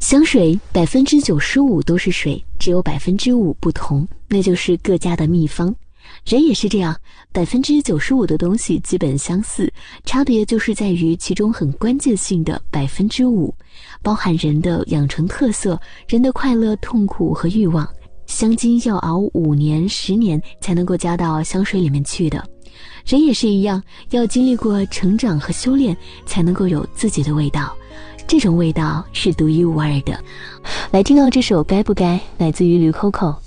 香水95%都是水，只有5%不同，那就是各家的秘方。人也是这样，95%的东西基本相似，差别就是在于其中很关键性的5%，包含人的养成特色、人的快乐、痛苦和欲望。香精要熬5年、10年才能够加到香水里面去的。人也是一样，要经历过成长和修炼，才能够有自己的味道。这种味道是独一无二的。来听到这首该不该，来自于驴 Coco。